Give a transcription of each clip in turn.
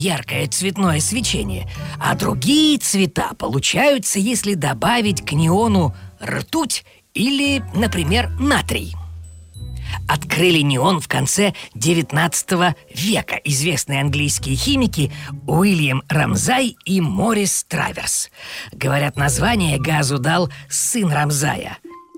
яркое цветное свечение, а другие цвета получаются, если добавить к неону ртуть или, например, натрий. Открыли неон в конце XIX века известные английские химики Уильям Рамсай и Морис Траверс. Говорят, название газу дал сын Рамсая.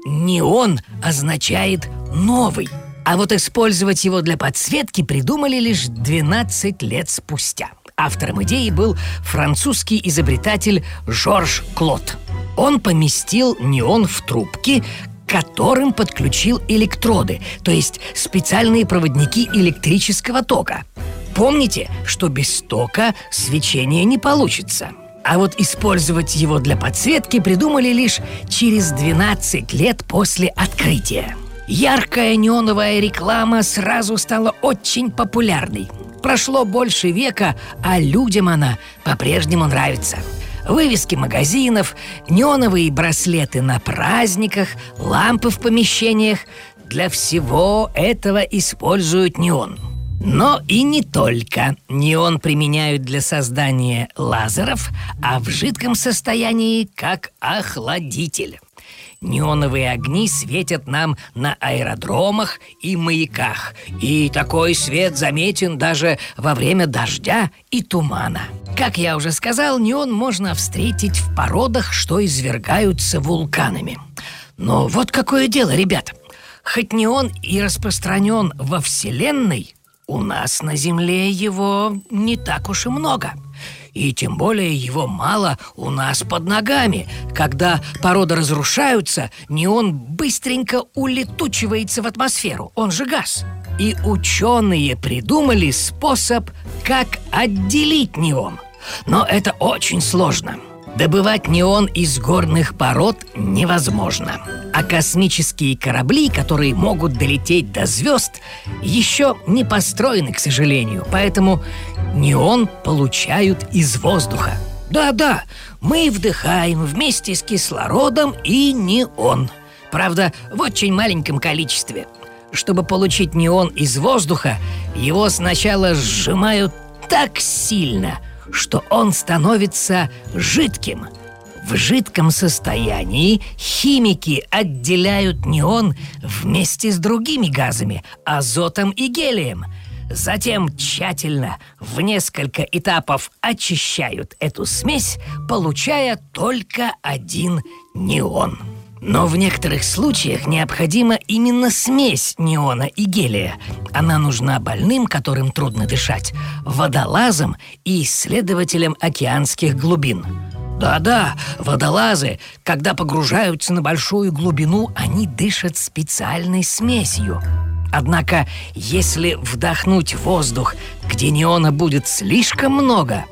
Неон означает «новый», а вот использовать его для подсветки придумали лишь 12 лет спустя. Автором идеи был французский изобретатель Жорж Клод. Он поместил неон в трубки, к которым подключил электроды, то есть специальные проводники электрического тока. Помните, что без тока свечение не получится. А вот использовать его для подсветки придумали лишь через 12 лет после открытия. Яркая неоновая реклама сразу стала очень популярной. Прошло больше века, а людям она по-прежнему нравится. Вывески магазинов, неоновые браслеты на праздниках, лампы в помещениях – для всего этого используют неон. Но и не только. Неон применяют для создания лазеров, а в жидком состоянии как охладитель. Неоновые огни светят нам на аэродромах и маяках. И такой свет заметен даже во время дождя и тумана. Как я уже сказал, неон можно встретить в породах, что извергаются вулканами. Но вот какое дело, ребята. Хоть неон и распространен во Вселенной, у нас на Земле его не так уж и много. И тем более его мало у нас под ногами. Когда породы разрушаются, неон быстренько улетучивается в атмосферу, он же газ. И ученые придумали способ, как отделить неон. Но это очень сложно. Добывать неон из горных пород невозможно. А космические корабли, которые могут долететь до звезд, еще не построены, к сожалению. Поэтому неон получают из воздуха. Да-да, мы вдыхаем вместе с кислородом и неон. Правда, в очень маленьком количестве. Чтобы получить неон из воздуха, его сначала сжимают так сильно, что он становится жидким. В жидком состоянии химики отделяют неон вместе с другими газами – азотом и гелием. Затем тщательно в несколько этапов очищают эту смесь, получая только один неон. Но в некоторых случаях необходима именно смесь неона и гелия. Она нужна больным, которым трудно дышать, водолазам и исследователям океанских глубин. Да-да, водолазы, когда погружаются на большую глубину, они дышат специальной смесью. Однако, если вдохнуть воздух, где неона будет слишком много,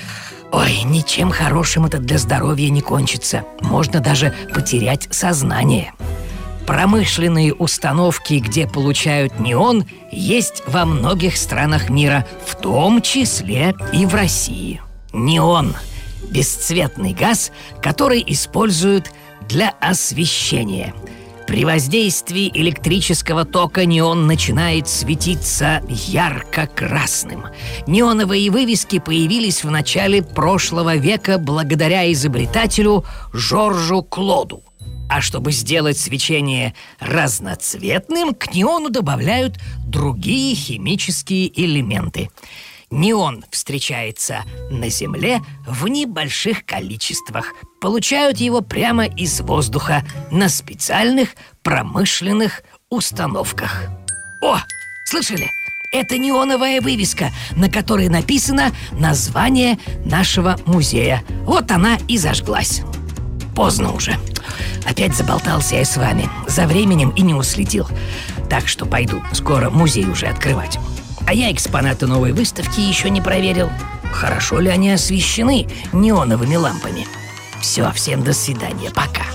ой, ничем хорошим это для здоровья не кончится. Можно даже потерять сознание. Промышленные установки, где получают неон, есть во многих странах мира, в том числе и в России. Неон – бесцветный газ, который используют для освещения. При воздействии электрического тока неон начинает светиться ярко-красным. Неоновые вывески появились в начале прошлого века благодаря изобретателю Жоржу Клоду. А чтобы сделать свечение разноцветным, к неону добавляют другие химические элементы. Неон встречается на Земле в небольших количествах. Получают его прямо из воздуха на специальных промышленных установках. О, слышали? Это неоновая вывеска, на которой написано название нашего музея. Вот она и зажглась. Поздно уже. Опять заболтался я с вами. За временем и не уследил. Так что пойду. Скоро музей уже открывать. А я экспонаты новой выставки еще не проверил. Хорошо ли они освещены неоновыми лампами? Все, всем до свидания, пока.